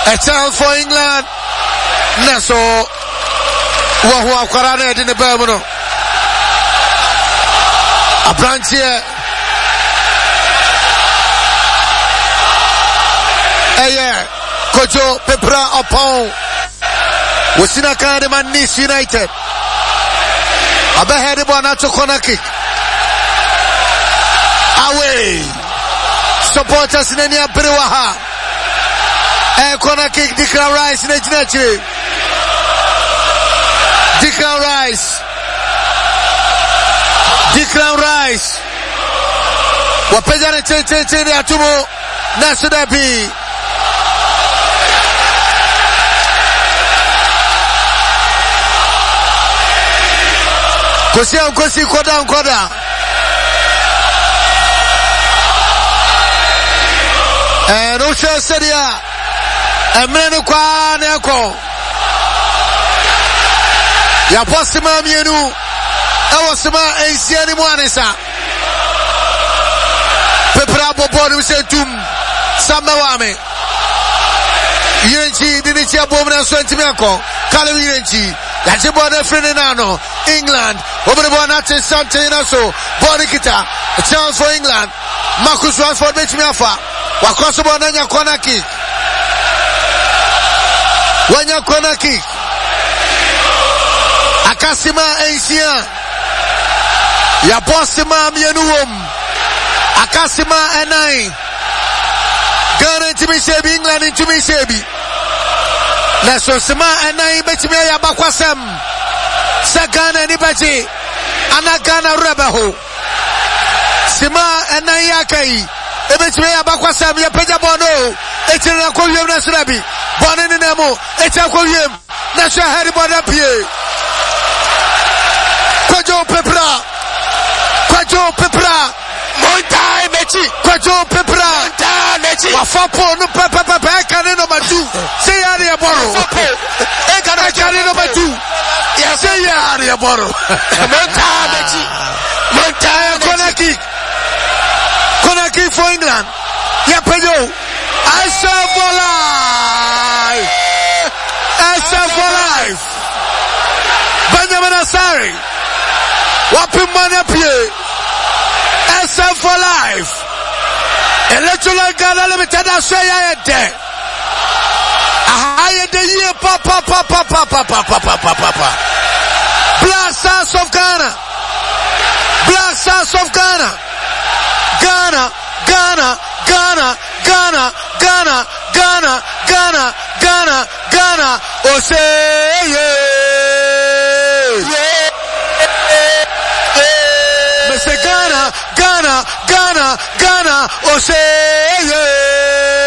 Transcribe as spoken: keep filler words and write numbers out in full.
A chance for England. Naso Wahua Karane in the Bermuno. A branch here. Aye, Kojo Pepra upon Wasina Kanaman Nice United. Abehead Bonato corner kick. Away. Supporters in any Periwaha. A corner kick, Declan Rice in the Genetri. Declan Rice. Declan Rice. Wapejane Tete Tete Atumo. Nasudabi. Kosi Kosi Koda Koda. And Osha Seria. And Menukwa Neko. Ya Posima Mienu. Awasima Asiani Mwanesa. Pepra Bobo said to Samawame. Yenchi Dinichia Bomana Swentimiako. Kalu Yenchi. Yajibone Frenano. England. Over the Bonate Santinaso. Bonikita. A chance for England. Marcus Rashford Michmiafa. Wakosobo Nanya corner kick. Wanya corner kick. Akasima Asia. Yabosima Mienuum. Akasima Enai. Ghana into me Sebi, England into me Sebi. Leso Sima Enai Betime Yabakwasem. Sagana Nibaji. Anagana Rebaho. Sima Enai Yakai. Ebetime Yabakwasem Yapeja Bono. Etina Koyem Nasrabi. Bonin Nemo. Eta Koyem. Nasha Harry Bonapie. Kwajo Pepra. Kwajo Pepra. Montai Mechi. Kwajo Pepra. Montai Mechi. Wafapo no Pepe Pepe. Ekane no Matu. Say Yari Aboro. Ekane no Matu. Say Yari Aboro. Montai Mechi. Montai corner kick. Corner kick for England. Yapeyo. I serve for life. I serve for life. Benjamin Asari. Wapimana Pie. I serve for life. Electoral Ghana Limited. I say I am there. I am the year. Papa, papa, papa, papa, papa, papa. Black Stars of Ghana. Black Stars of Ghana. Ghana, Ghana, Ghana, Ghana, Ghana, Ghana, Ghana, Ghana, Ghana. Oh, say yeah. Mister Ghana, Ghana, Ghana, Ghana. Oh, say yeah.